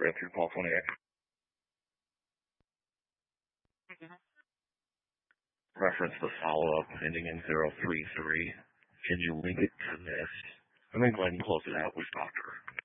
Red through Paul 28. Reference the follow-up ending in 033. Can you link it to this? I'm going to go ahead and close it out with Doctor.